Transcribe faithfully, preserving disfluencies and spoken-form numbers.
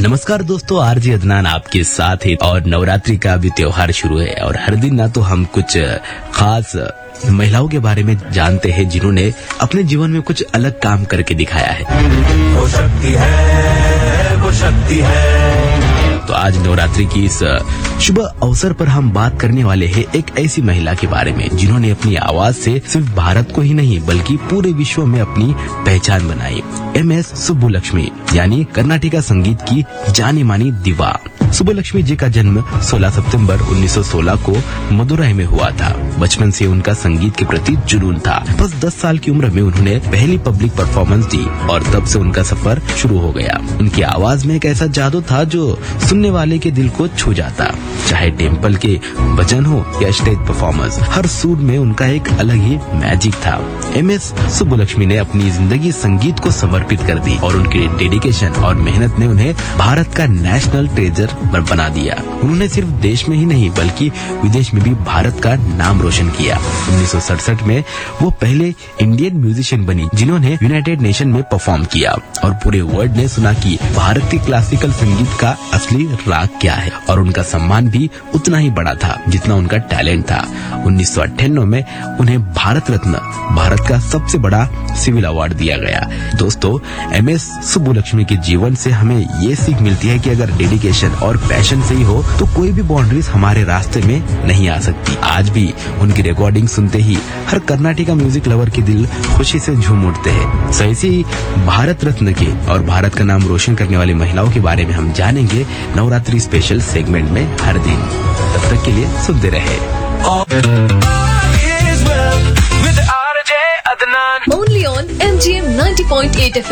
नमस्कार दोस्तों, आरजे अदनान आपके साथ है और नवरात्रि का भी त्योहार शुरू है और हर दिन ना तो हम कुछ खास महिलाओं के बारे में जानते हैं जिन्होंने अपने जीवन में कुछ अलग काम करके दिखाया है। वो शक्ति है, वो शक्ति है। तो आज नवरात्रि की इस शुभ अवसर पर हम बात करने वाले हैं एक ऐसी महिला के बारे में जिन्होंने अपनी आवाज से सिर्फ भारत को ही नहीं बल्कि पूरे विश्व में अपनी पहचान बनाई। एम एस सुब्बुलक्ष्मी यानी कर्नाटक संगीत की जानी मानी दीवा। सुब्बुलक्ष्मी जी का जन्म सोलह सितंबर उन्नीस सौ सोलह को मदुरई में हुआ था। बचपन से उनका संगीत के प्रति जुनून था। बस दस साल की उम्र में उन्होंने पहली पब्लिक परफॉर्मेंस दी और तब से उनका सफर शुरू हो गया। उनकी आवाज में एक ऐसा जादू था जो सुनने वाले के दिल को छू जाता। चाहे टेम्पल के भजन हो या स्टेज परफॉर्मेंस, हर सुर में उनका एक अलग ही मैजिक था। एम एस सुब्बुलक्ष्मी ने अपनी जिंदगी संगीत को समर्पित कर दी और उनके डेडिकेशन और मेहनत ने उन्हें भारत का नेशनल ट्रेजर बना दिया। उन्होंने सिर्फ देश में ही नहीं बल्कि विदेश में भी भारत का नाम रोशन किया। उन्नीस सौ सड़सठ में वो पहले इंडियन म्यूजिशियन बनी जिन्होंने यूनाइटेड नेशन में परफॉर्म किया और पूरे वर्ल्ड ने सुना कि भारतीय क्लासिकल संगीत का असली राग क्या है और उनका सम्मान भी उतना ही बड़ा था जितना उनका टैलेंट था। उन्नीस सौ अट्ठानवे में उन्हें भारत रत्न, भारत का सबसे बड़ा सिविल अवार्ड दिया गया। दोस्तों, एम एस सुब्बुलक्ष्मी के जीवन से हमें ये सीख मिलती है कि अगर डेडिकेशन और पैशन से ही हो तो कोई भी बाउंड्रीज हमारे रास्ते में नहीं आ सकती। आज भी उनकी रिकॉर्डिंग सुनते ही हर कर्नाटक म्यूजिक लवर के दिल खुशी से झूम उठते हैं। सो ऐसे ही भारत रत्न के और भारत का नाम रोशन करने वाली महिलाओं के बारे में हम जानेंगे नवरात्रि स्पेशल सेगमेंट में हर दिन। तब तक के लिए सुनते रहे। Only on M G M ninety point eight F M.